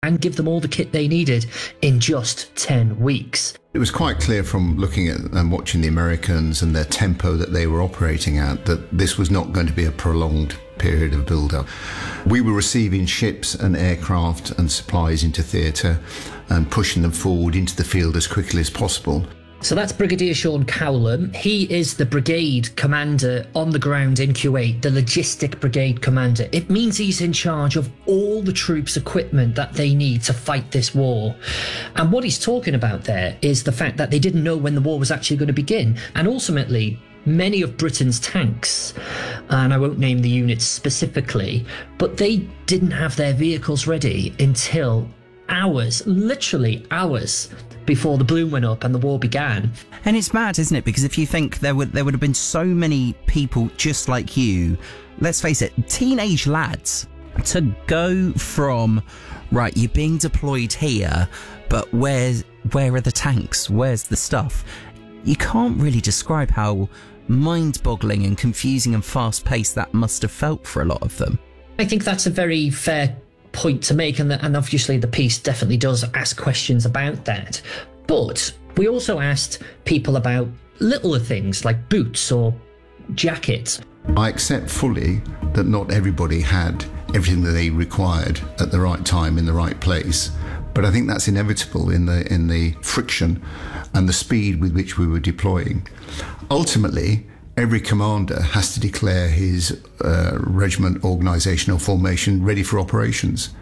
and give them all the kit they needed in just 10 weeks. It was quite clear from looking at and watching the Americans and their tempo that they were operating at that this was not going to be a prolonged period of build-up. We were receiving ships and aircraft and supplies into theatre and pushing them forward into the field as quickly as possible. So that's Brigadier Sean Cowlam. He is the brigade commander on the ground in Kuwait, the logistic brigade commander. It means he's in charge of all the troops' equipment that they need to fight this war. And what he's talking about there is the fact that they didn't know when the war was actually going to begin. And ultimately, many of Britain's tanks, and I won't name the units specifically, but they didn't have their vehicles ready until hours, literally hours, before the balloon went up and the war began. And it's mad, isn't it? Because if you think there would have been so many people just like you, let's face it, teenage lads, to go from, right, you're being deployed here, but where are the tanks? Where's the stuff? You can't really describe how mind-boggling and confusing and fast-paced that must have felt for a lot of them. I think that's a very fair point to make, and obviously the piece definitely does ask questions about that. But we also asked people about littler things like boots or jackets. I accept fully that not everybody had everything that they required at the right time in the right place, but I think that's inevitable in the friction and the speed with which we were deploying. Ultimately, every commander has to declare his regiment organisational formation ready for operations.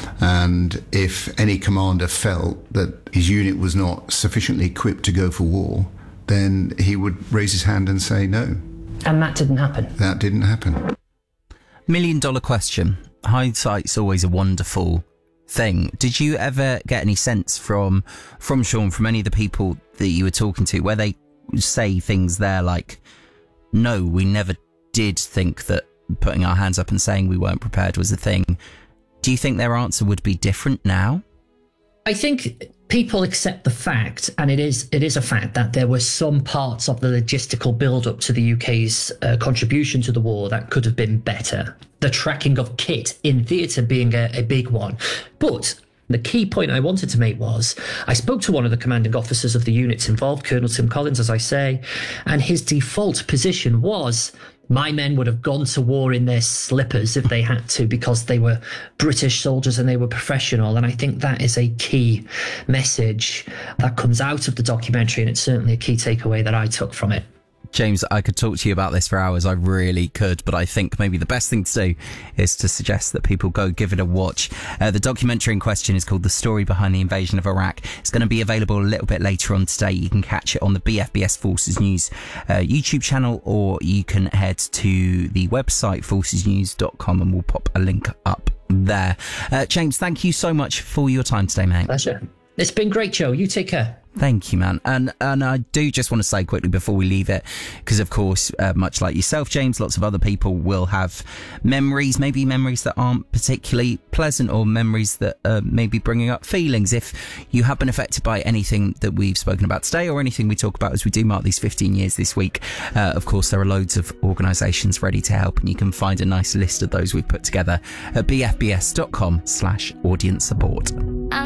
And if any commander felt that his unit was not sufficiently equipped to go for war, then he would raise his hand and say no. And that didn't happen. That didn't happen. $1 million question. Hindsight's always a wonderful thing. Did you ever get any sense from Sean, from any of the people that you were talking to, where they say things there like, no, we never did think that putting our hands up and saying we weren't prepared was a thing? Do you think their answer would be different now? I think people accept the fact, and it is a fact, that there were some parts of the logistical build-up to the UK's contribution to the war that could have been better. The tracking of kit in theatre being a big one. But the key point I wanted to make was, I spoke to one of the commanding officers of the units involved, Colonel Tim Collins, as I say, and his default position was, my men would have gone to war in their slippers if they had to, because they were British soldiers and they were professional. And I think that is a key message that comes out of the documentary, and it's certainly a key takeaway that I took from it. James, I could talk to you about this for hours. I really could, but I think maybe the best thing to do is to suggest that people go give it a watch. The documentary in question is called The Story Behind the Invasion of Iraq. It's going to be available a little bit later on today. You can catch it on the BFBS Forces News YouTube channel, or you can head to the website forcesnews.com and we'll pop a link up there. James, thank you so much for your time today, mate. Pleasure. It's been great, Joe. You take care. Thank you, man. And I do just want to say quickly before we leave it, because of course, much like yourself, James, lots of other people will have memories, maybe memories that aren't particularly pleasant, or memories that may be bringing up feelings. If you have been affected by anything that we've spoken about today, or anything we talk about as we do mark these 15 years this week, of course, there are loads of organisations ready to help, and you can find a nice list of those we've put together at bfbs.com/audience support.